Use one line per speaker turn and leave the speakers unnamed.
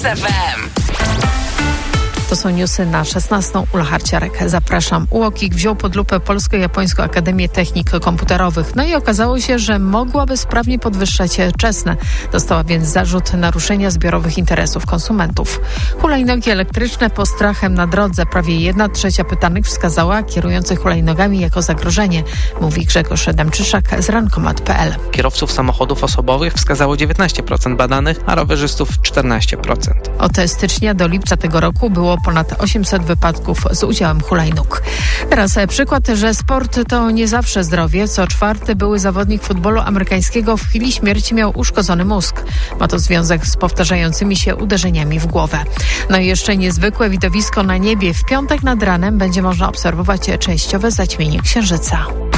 FM.
To są newsy na 16. Ula Harciarek. Zapraszam. UOKiK wziął pod lupę Polsko-Japońską Akademię Technik Komputerowych. No i okazało się, że mogłaby sprawnie podwyższać czesne. Dostała więc zarzut naruszenia zbiorowych interesów konsumentów. Hulajnogi elektryczne postrachem na drodze. Prawie 1/3 pytanych wskazała kierujących hulajnogami jako zagrożenie, mówi Grzegorz Demczyszak z rankomat.pl.
Kierowców samochodów osobowych wskazało 19% badanych, a rowerzystów 14%.
Od stycznia do lipca tego roku było ponad 800 wypadków z udziałem hulajnóg. Teraz przykład, że sport to nie zawsze zdrowie. Co czwarty były zawodnik futbolu amerykańskiego w chwili śmierci miał uszkodzony mózg. Ma to związek z powtarzającymi się uderzeniami w głowę. No i jeszcze niezwykłe widowisko na niebie. W piątek nad ranem będzie można obserwować częściowe zaćmienie księżyca.